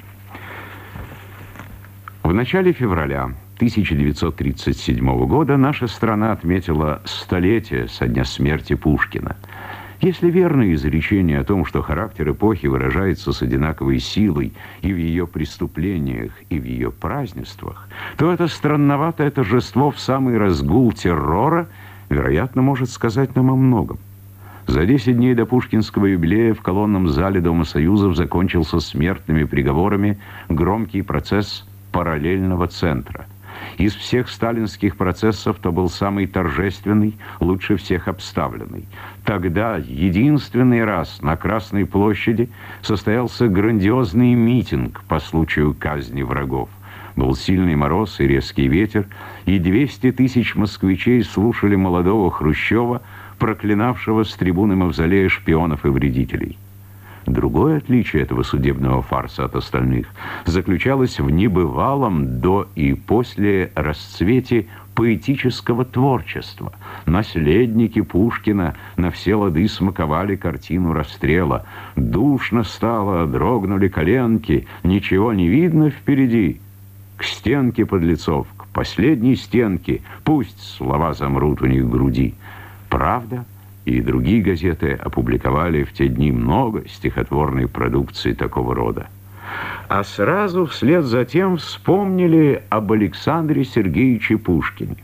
В начале февраля 1937 года наша страна отметила столетие со дня смерти Пушкина. Если верно изречение о том, что характер эпохи выражается с одинаковой силой и в ее преступлениях, и в ее празднествах, то это странноватое торжество в самый разгул террора, вероятно, может сказать нам о многом. За 10 дней до пушкинского юбилея в колонном зале Дома Союзов закончился смертными приговорами громкий процесс параллельного центра. Из всех сталинских процессов то был самый торжественный, лучше всех обставленный. Тогда единственный раз на Красной площади состоялся грандиозный митинг по случаю казни врагов. Был сильный мороз и резкий ветер, и 200 тысяч москвичей слушали молодого Хрущева, проклинавшего с трибуны мавзолея шпионов и вредителей. Другое отличие этого судебного фарса от остальных заключалось в небывалом до и после расцвете поэтического творчества. Наследники Пушкина на все лады смаковали картину расстрела. Душно стало, дрогнули коленки, ничего не видно впереди. К стенке подлецов, к последней стенке, пусть слова замрут у них в груди. «Правда» и другие газеты опубликовали в те дни много стихотворной продукции такого рода. А сразу вслед за тем вспомнили об Александре Сергеевиче Пушкине.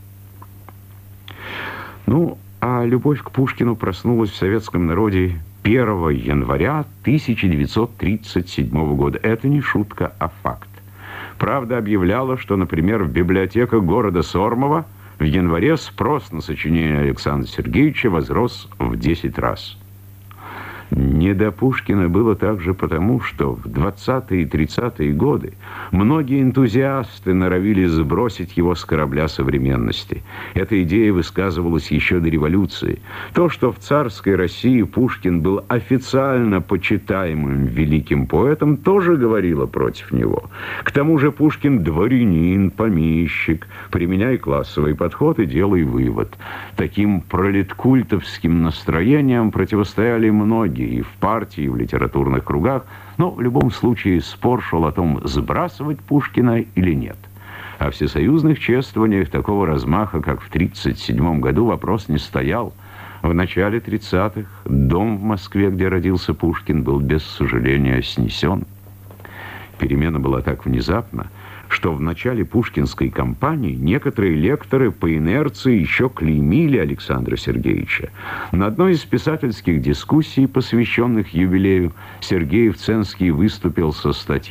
А любовь к Пушкину проснулась в советском народе 1 января 1937 года. Это не шутка, а факт. «Правда» объявляла, что, например, в библиотеках города Сормово в январе спрос на сочинение Александра Сергеевича возрос в 10 раз. Не до Пушкина было также потому, что в 20-е и 30-е годы многие энтузиасты норовили сбросить его с корабля современности. Эта идея высказывалась еще до революции. То, что в царской России Пушкин был официально почитаемым великим поэтом, тоже говорило против него. К тому же Пушкин дворянин, помещик. Применяй классовый подход и делай вывод. Таким пролеткультовским настроениям противостояли многие и в партии, и в литературных кругах, но в любом случае спор шел о том, сбрасывать Пушкина или нет. О всесоюзных чествованиях такого размаха, как в 1937 году, вопрос не стоял. В начале 30-х дом в Москве, где родился Пушкин, был без сожаления снесен. Перемена была так внезапна, что в начале пушкинской кампании некоторые лекторы по инерции еще клеймили Александра Сергеевича. На одной из писательских дискуссий, посвященных юбилею, Сергей Вценский выступил со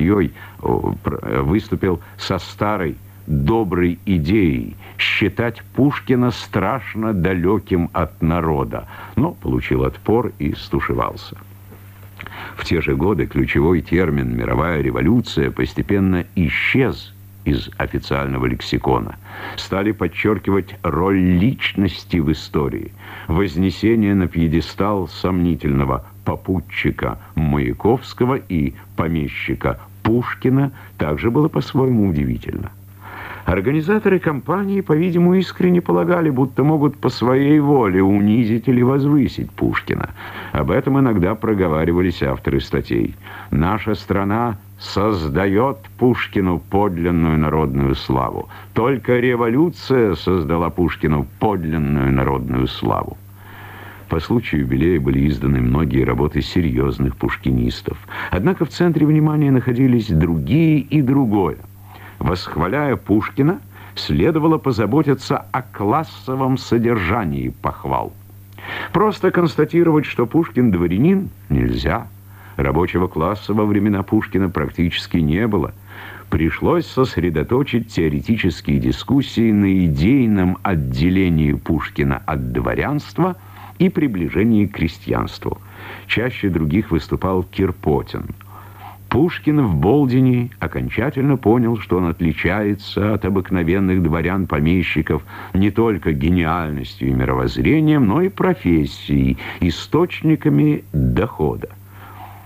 старой доброй идеей считать Пушкина страшно далеким от народа, но получил отпор и стушевался. В те же годы ключевой термин «мировая революция» постепенно исчез из официального лексикона. Стали подчеркивать роль личности в истории. Вознесение на пьедестал сомнительного попутчика Маяковского и помещика Пушкина также было по-своему удивительно. Организаторы кампании, по-видимому, искренне полагали, будто могут по своей воле унизить или возвысить Пушкина. Об этом иногда проговаривались авторы статей. «Наша страна создает Пушкину подлинную народную славу. Только революция создала Пушкину подлинную народную славу». По случаю юбилея были изданы многие работы серьезных пушкинистов. Однако в центре внимания находились другие и другое. Восхваляя Пушкина, следовало позаботиться о классовом содержании похвал. Просто констатировать, что Пушкин дворянин, нельзя. Рабочего класса во времена Пушкина практически не было. Пришлось сосредоточить теоретические дискуссии на идейном отделении Пушкина от дворянства и приближении к крестьянству. Чаще других выступал Кирпотин. Пушкин в Болдине окончательно понял, что он отличается от обыкновенных дворян-помещиков не только гениальностью и мировоззрением, но и профессией, источниками дохода.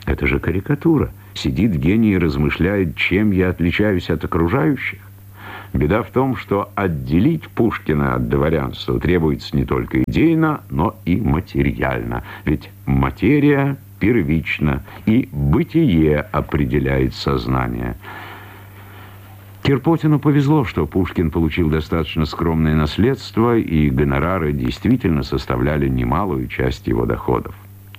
Это же карикатура. Сидит гений и размышляет, чем я отличаюсь от окружающих. Беда в том, что отделить Пушкина от дворянства требуется не только идейно, но и материально. Ведь материя первична, и бытие определяет сознание. Кирпотину повезло, что Пушкин получил достаточно скромное наследство, и гонорары действительно составляли немалую часть его доходов.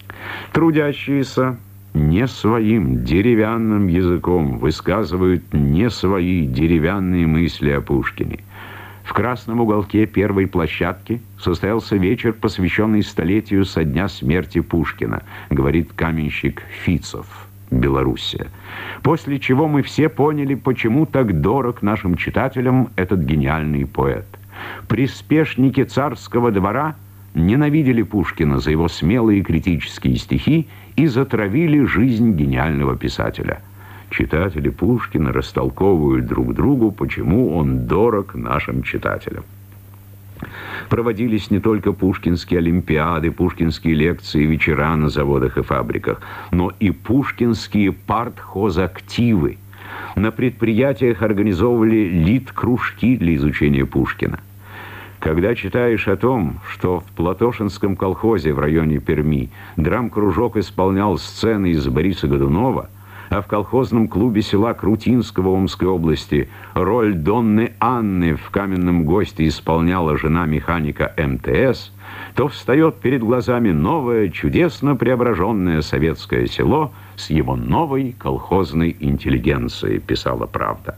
Трудящиеся не своим деревянным языком высказывают не свои деревянные мысли о Пушкине. В красном уголке первой площадки состоялся вечер, посвященный столетию со дня смерти Пушкина, говорит каменщик Фицов, Белоруссия. После чего мы все поняли, почему так дорог нашим читателям этот гениальный поэт. Приспешники царского двора ненавидели Пушкина за его смелые критические стихи и затравили жизнь гениального писателя. Читатели Пушкина растолковывают друг другу, почему он дорог нашим читателям. Проводились не только пушкинские олимпиады, пушкинские лекции, вечера на заводах и фабриках, но и пушкинские партхозактивы. На предприятиях организовывали лит-кружки для изучения Пушкина. Когда читаешь о том, что в Платошинском колхозе в районе Перми драм-кружок исполнял сцены из Бориса Годунова, а в колхозном клубе села Крутинского Омской области роль Донны Анны в «Каменном госте» исполняла жена механика МТС, то встает перед глазами новое, чудесно преображенное советское село с его новой колхозной интеллигенцией, писала «Правда».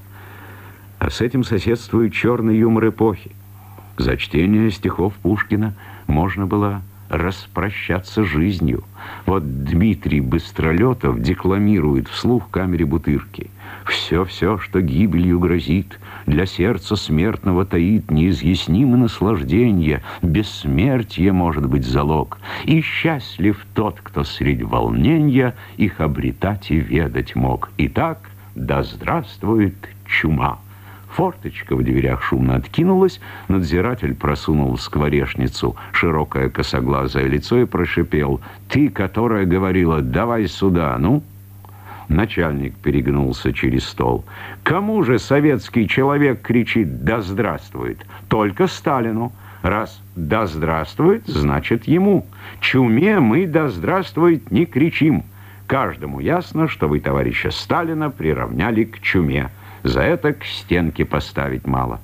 А с этим соседствует черный юмор эпохи. За чтение стихов Пушкина можно было распрощаться с жизнью. Вот Дмитрий Быстролетов декламирует вслух камере Бутырки. «Все, что гибелью грозит, для сердца смертного таит неизъяснимо наслаждение, бессмертие может быть залог, и счастлив тот, кто средь волнения их обретать и ведать мог. Итак, да здравствует чума!» Форточка в дверях шумно откинулась, надзиратель просунул в скворечницу широкое косоглазое лицо и прошипел: «Ты, которая говорила, давай сюда, ну?» Начальник перегнулся через стол. «Кому же советский человек кричит «да здравствует»? Только Сталину. Раз «да здравствует», значит ему. Чуме мы «да здравствует» не кричим. Каждому ясно, что вы товарища Сталина приравняли к чуме. За это к стенке поставить мало».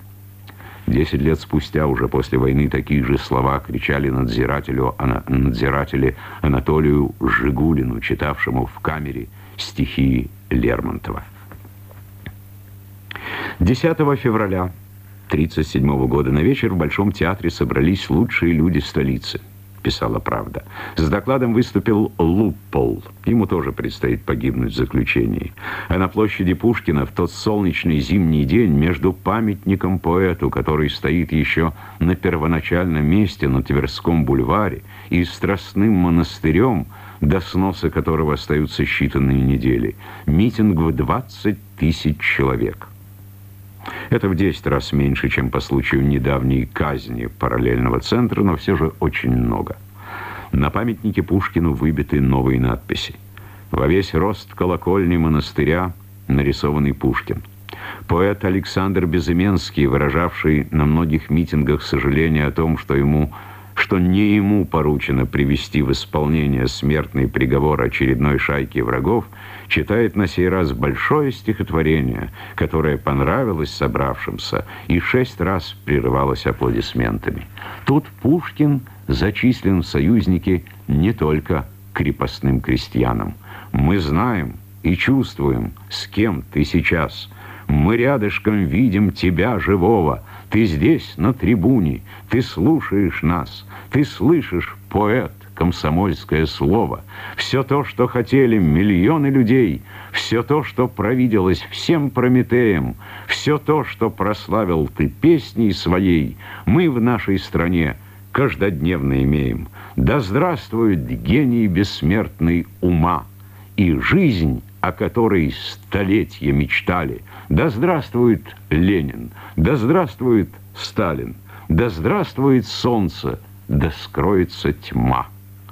10 лет спустя, уже после войны, такие же слова кричали надзирателю Анатолию Жигулину, читавшему в камере стихи Лермонтова. 10 февраля 1937 года на вечер в Большом театре собрались лучшие люди столицы, писала «Правда». С докладом выступил Луппол. Ему тоже предстоит погибнуть в заключении. А на площади Пушкина в тот солнечный зимний день между памятником поэту, который стоит еще на первоначальном месте на Тверском бульваре, и Страстным монастырем, до сноса которого остаются считанные недели, митинг в 20 тысяч человек. Это в 10 раз меньше, чем по случаю недавней казни параллельного центра, но все же очень много. На памятнике Пушкину выбиты новые надписи. Во весь рост колокольни монастыря нарисованный Пушкин. Поэт Александр Безыменский, выражавший на многих митингах сожаление о том, что не ему поручено привести в исполнение смертный приговор очередной шайки врагов, читает на сей раз большое стихотворение, которое понравилось собравшимся и 6 раз прерывалось аплодисментами. Тут Пушкин зачислен в союзники не только крепостным крестьянам. «Мы знаем и чувствуем, с кем ты сейчас. Мы рядышком видим тебя живого. Ты здесь, на трибуне, ты слушаешь нас, ты слышишь, поэт, комсомольское слово. Все то, что хотели миллионы людей, все то, что провиделось всем Прометеям, все то, что прославил ты песней своей, мы в нашей стране каждодневно имеем. Да здравствует гений бессмертный ума и жизнь, о которой столетия мечтали. Да здравствует Ленин, да здравствует Сталин, да здравствует солнце, да скроется тьма».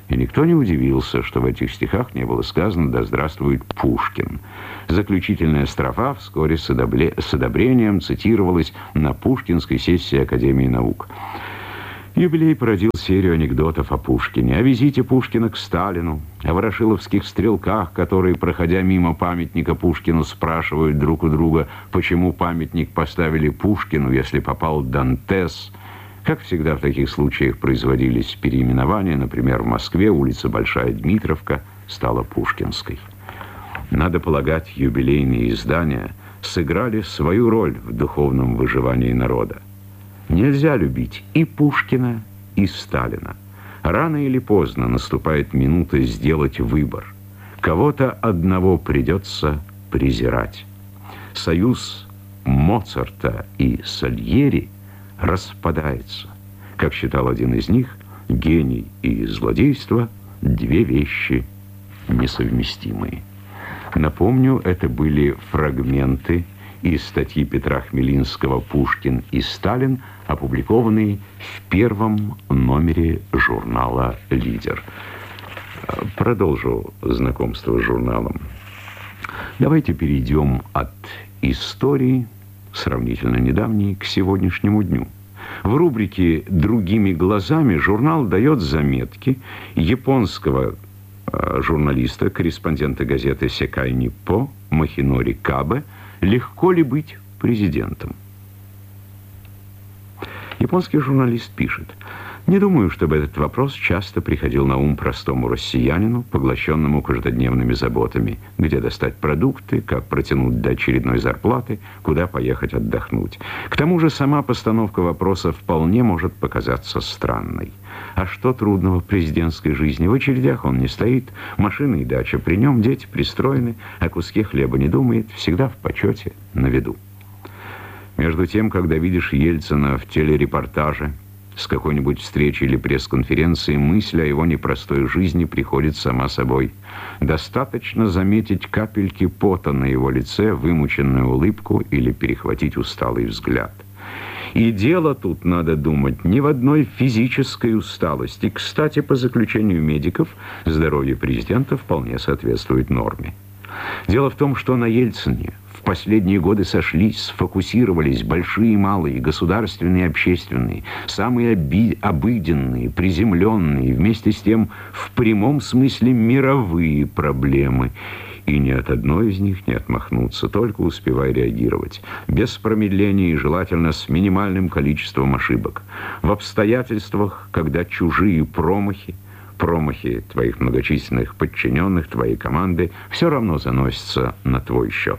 И никто не удивился, что в этих стихах не было сказано «Да здравствует Пушкин». Заключительная строфа вскоре с одобрением цитировалась на Пушкинской сессии Академии наук. Юбилей породил серию анекдотов о Пушкине, о визите Пушкина к Сталину, о ворошиловских стрелках, которые, проходя мимо памятника Пушкину, спрашивают друг у друга, почему памятник поставили Пушкину, если попал Дантес. Как всегда в таких случаях производились переименования, например, в Москве улица Большая Дмитровка стала Пушкинской. Надо полагать, юбилейные издания сыграли свою роль в духовном выживании народа. Нельзя любить и Пушкина, и Сталина. Рано или поздно наступает минута сделать выбор. Кого-то одного придется презирать. Союз Моцарта и Сальери распадается. Как считал один из них, гений и злодейство – две вещи несовместимые. Напомню, это были фрагменты из статьи Петра Хмелинского «Пушкин и Сталин», опубликованные в первом номере журнала «Лидер». Продолжу знакомство с журналом. Давайте перейдем от истории, сравнительно недавней, к сегодняшнему дню. В рубрике «Другими глазами» журнал дает заметки японского журналиста, корреспондента газеты «Секай Ниппо» Махинори Кабе «Легко ли быть президентом?». Японский журналист пишет: «Не думаю, чтобы этот вопрос часто приходил на ум простому россиянину, поглощенному каждодневными заботами. Где достать продукты, как протянуть до очередной зарплаты, куда поехать отдохнуть. К тому же сама постановка вопроса вполне может показаться странной. А что трудного в президентской жизни? В очередях он не стоит, машина и дача при нем, дети пристроены, о куске хлеба не думает, всегда в почете, на виду». Между тем, когда видишь Ельцина в телерепортаже с какой-нибудь встречи или пресс-конференции, мысль о его непростой жизни приходит сама собой. Достаточно заметить капельки пота на его лице, вымученную улыбку или перехватить усталый взгляд. И дело тут, надо думать, не в одной физической усталости. Кстати, по заключению медиков, здоровье президента вполне соответствует норме. Дело в том, что на Ельцине в последние годы сошлись, сфокусировались большие и малые, государственные и общественные, самые обыденные, приземленные, вместе с тем в прямом смысле мировые проблемы. И ни от одной из них не отмахнуться, только успевай реагировать. Без промедления и желательно с минимальным количеством ошибок. В обстоятельствах, когда чужие промахи твоих многочисленных подчиненных, твоей команды, все равно заносятся на твой счет.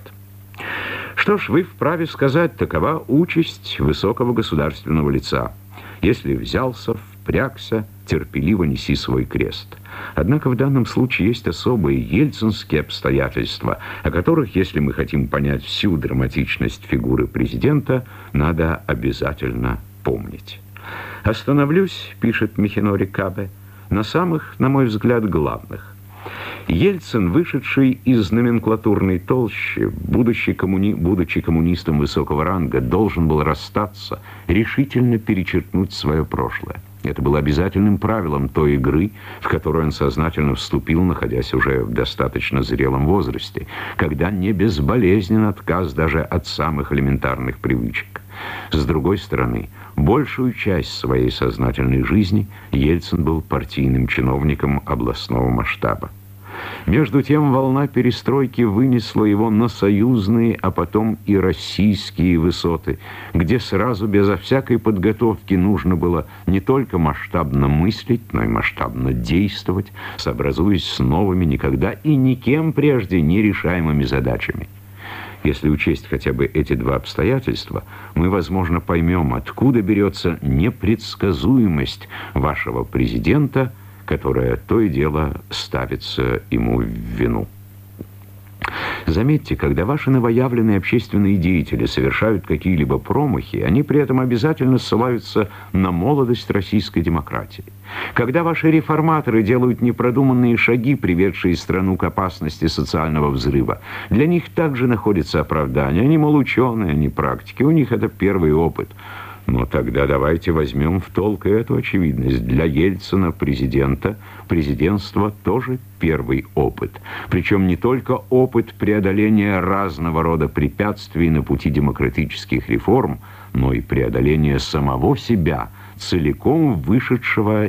Что ж, вы вправе сказать, такова участь высокого государственного лица. Если взялся, впрягся, терпеливо неси свой крест. Однако в данном случае есть особые ельцинские обстоятельства, о которых, если мы хотим понять всю драматичность фигуры президента, надо обязательно помнить. «Остановлюсь, — пишет Михинори Кабе, — на самых, на мой взгляд, главных. Ельцин, вышедший из номенклатурной толщи, будучи коммунистом высокого ранга, должен был расстаться, решительно перечеркнуть свое прошлое. Это было обязательным правилом той игры, в которую он сознательно вступил, находясь уже в достаточно зрелом возрасте, когда не безболезнен отказ даже от самых элементарных привычек. С другой стороны, большую часть своей сознательной жизни Ельцин был партийным чиновником областного масштаба. Между тем волна перестройки вынесла его на союзные, а потом и российские высоты, где сразу безо всякой подготовки нужно было не только масштабно мыслить, но и масштабно действовать, сообразуясь с новыми, никогда и никем прежде нерешаемыми задачами. Если учесть хотя бы эти два обстоятельства, мы, возможно, поймем, откуда берется непредсказуемость вашего президента, которая то и дело ставится ему в вину. Заметьте, когда ваши новоявленные общественные деятели совершают какие-либо промахи, они при этом обязательно ссылаются на молодость российской демократии. Когда ваши реформаторы делают непродуманные шаги, приведшие страну к опасности социального взрыва, для них также находится оправдание. Они, мол, ученые, они практики, у них это первый опыт. Но тогда давайте возьмем в толк и эту очевидность. Для Ельцина, президентство тоже первый опыт. Причем не только опыт преодоления разного рода препятствий на пути демократических реформ, но и преодоления самого себя, целиком вышедшего